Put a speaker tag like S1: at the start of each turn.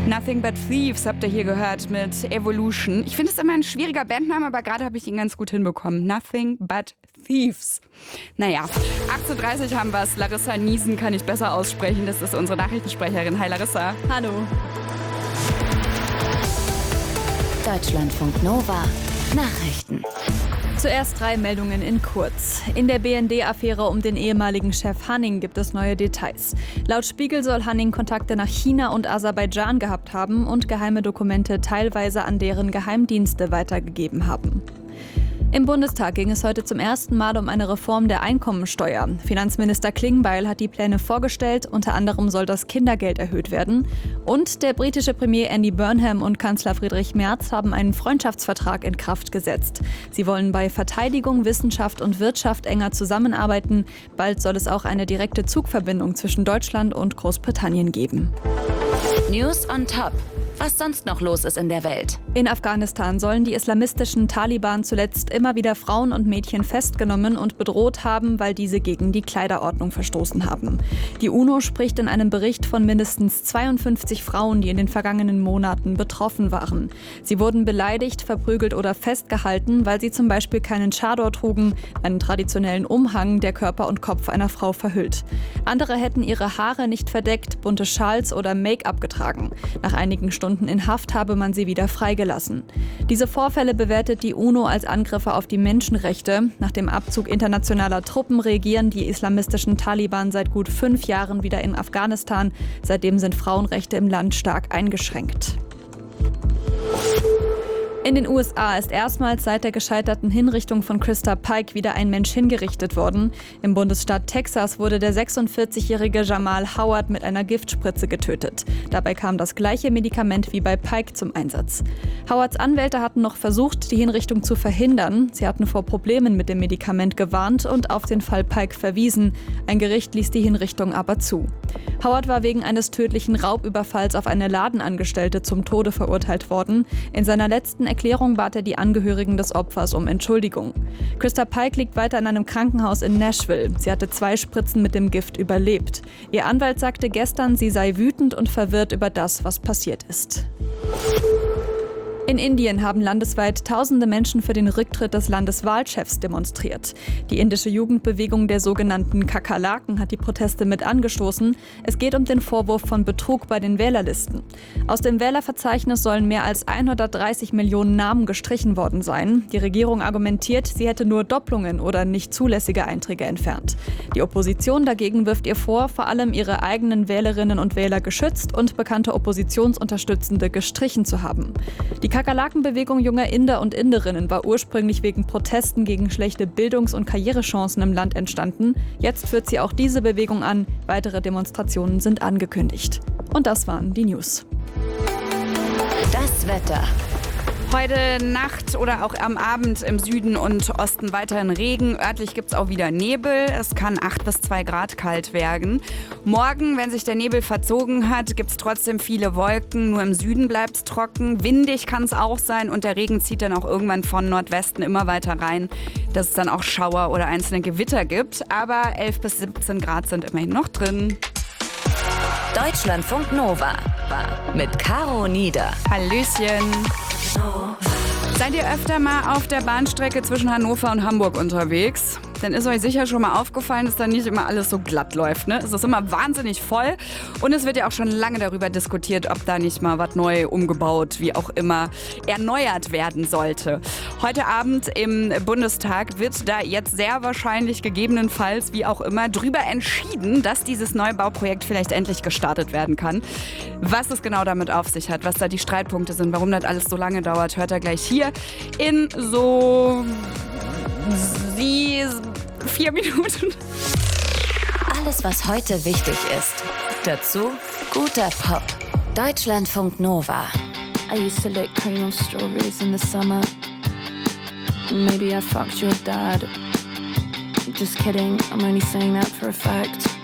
S1: Nothing But Thieves habt ihr hier gehört mit Evolution. Ich finde es immer ein schwieriger Bandname, aber gerade habe ich ihn ganz gut hinbekommen. Nothing But Thieves. Naja, 8:30 Uhr haben wir es. Larissa Niesen kann ich besser aussprechen. Das ist unsere Nachrichtensprecherin. Hi Larissa.
S2: Hallo.
S3: Deutschlandfunk Nova Nachrichten.
S2: Zuerst 3 Meldungen in kurz. In der BND-Affäre um den ehemaligen Chef Hanning gibt es neue Details. Laut Spiegel soll Hanning Kontakte nach China und Aserbaidschan gehabt haben und geheime Dokumente teilweise an deren Geheimdienste weitergegeben haben. Im Bundestag ging es heute zum ersten Mal um eine Reform der Einkommensteuer. Finanzminister Klingbeil hat die Pläne vorgestellt. Unter anderem soll das Kindergeld erhöht werden. Und der britische Premier Andy Burnham und Kanzler Friedrich Merz haben einen Freundschaftsvertrag in Kraft gesetzt. Sie wollen bei Verteidigung, Wissenschaft und Wirtschaft enger zusammenarbeiten. Bald soll es auch eine direkte Zugverbindung zwischen Deutschland und Großbritannien geben.
S3: News on Top. Was sonst noch los ist in der Welt.
S2: In Afghanistan sollen die islamistischen Taliban zuletzt immer wieder Frauen und Mädchen festgenommen und bedroht haben, weil diese gegen die Kleiderordnung verstoßen haben. Die UNO spricht in einem Bericht von mindestens 52 Frauen, die in den vergangenen Monaten betroffen waren. Sie wurden beleidigt, verprügelt oder festgehalten, weil sie zum Beispiel keinen Chador trugen, einen traditionellen Umhang, der Körper und Kopf einer Frau verhüllt. Andere hätten ihre Haare nicht verdeckt, bunte Schals oder Make-up getragen. Nach einigen Stunden in Haft habe man sie wieder freigelassen. Diese Vorfälle bewertet die UNO als Angriffe auf die Menschenrechte. Nach dem Abzug internationaler Truppen regieren die islamistischen Taliban seit gut 5 Jahren wieder in Afghanistan. Seitdem sind Frauenrechte im Land stark eingeschränkt. In den USA ist erstmals seit der gescheiterten Hinrichtung von Krista Pike wieder ein Mensch hingerichtet worden. Im Bundesstaat Texas wurde der 46-jährige Jamal Howard mit einer Giftspritze getötet. Dabei kam das gleiche Medikament wie bei Pike zum Einsatz. Howards Anwälte hatten noch versucht, die Hinrichtung zu verhindern. Sie hatten vor Problemen mit dem Medikament gewarnt und auf den Fall Pike verwiesen. Ein Gericht ließ die Hinrichtung aber zu. Howard war wegen eines tödlichen Raubüberfalls auf eine Ladenangestellte zum Tode verurteilt worden. In seiner letzten Erklärung bat er die Angehörigen des Opfers um Entschuldigung. Krista Pike liegt weiter in einem Krankenhaus in Nashville. Sie hatte 2 Spritzen mit dem Gift überlebt. Ihr Anwalt sagte gestern, sie sei wütend und verwirrt über das, was passiert ist. In Indien haben landesweit tausende Menschen für den Rücktritt des Landeswahlchefs demonstriert. Die indische Jugendbewegung der sogenannten Kakerlaken hat die Proteste mit angestoßen. Es geht um den Vorwurf von Betrug bei den Wählerlisten. Aus dem Wählerverzeichnis sollen mehr als 130 Millionen Namen gestrichen worden sein. Die Regierung argumentiert, sie hätte nur Doppelungen oder nicht zulässige Einträge entfernt. Die Opposition dagegen wirft ihr vor, vor allem ihre eigenen Wählerinnen und Wähler geschützt und bekannte Oppositionsunterstützende gestrichen zu haben. Die Kakerlakenbewegung junger Inder und Inderinnen war ursprünglich wegen Protesten gegen schlechte Bildungs- und Karrierechancen im Land entstanden. Jetzt führt sie auch diese Bewegung an. Weitere Demonstrationen sind angekündigt. Und das waren die News.
S3: Das Wetter.
S1: Heute Nacht oder auch am Abend im Süden und Osten weiterhin Regen. Örtlich gibt es auch wieder Nebel. Es kann 8 bis 2 Grad kalt werden. Morgen, wenn sich der Nebel verzogen hat, gibt es trotzdem viele Wolken. Nur im Süden bleibt es trocken. Windig kann es auch sein und der Regen zieht dann auch irgendwann von Nordwesten immer weiter rein, dass es dann auch Schauer oder einzelne Gewitter gibt. Aber 11 bis 17 Grad sind immerhin noch drin.
S3: Deutschlandfunk Nova mit Caro Nieder.
S1: Hallöchen. Seid ihr öfter mal auf der Bahnstrecke zwischen Hannover und Hamburg unterwegs? Dann ist euch sicher schon mal aufgefallen, dass da nicht immer alles so glatt läuft, ne? Es ist immer wahnsinnig voll und es wird ja auch schon lange darüber diskutiert, ob da nicht mal was neu umgebaut, wie auch immer, erneuert werden sollte. Heute Abend im Bundestag wird da jetzt sehr wahrscheinlich gegebenenfalls, wie auch immer, drüber entschieden, dass dieses Neubauprojekt vielleicht endlich gestartet werden kann. Was es genau damit auf sich hat, was da die Streitpunkte sind, warum das alles so lange dauert, hört ihr gleich hier in so 4 Minuten.
S3: Alles, was heute wichtig ist. Dazu guter Pop. Deutschlandfunk Nova.
S4: I used to lick cream of strawberries in the summer. Maybe I fucked your dad. Just kidding, I'm only saying that for a fact.